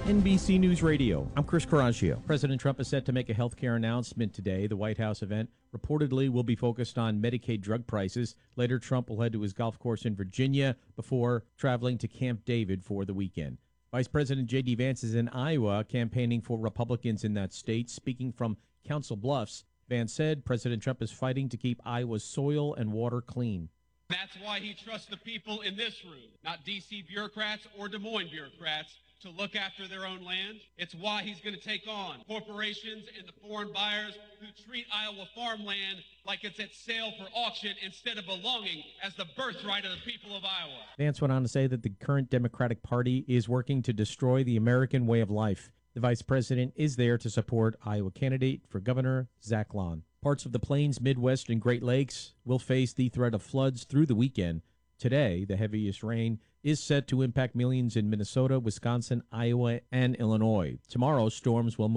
NBC News Radio, I'm Chris Coraggio. President Trump is set to make a health care announcement today. The White House event reportedly will be focused on Medicaid drug prices. Later, Trump will head to his golf course in Virginia before traveling to Camp David for the weekend. Vice President J.D. Vance is in Iowa campaigning for Republicans in that state. Speaking from Council Bluffs, Vance said President Trump is fighting to keep Iowa's soil and water clean. That's why he trusts the people in this room, not D.C. bureaucrats or Des Moines bureaucrats, to look after their own land. It's why he's going to take on corporations and the foreign buyers who treat Iowa farmland like it's at sale for auction instead of belonging as the birthright of the people of Iowa. Vance went on to say that the current Democratic Party is working to destroy the American way of life. The vice president is there to support Iowa candidate for governor Zach Lawn. Parts of the Plains, Midwest, and Great Lakes will face the threat of floods through the weekend. Today, the heaviest rain is set to impact millions in Minnesota, Wisconsin, Iowa, and Illinois. Tomorrow, storms will move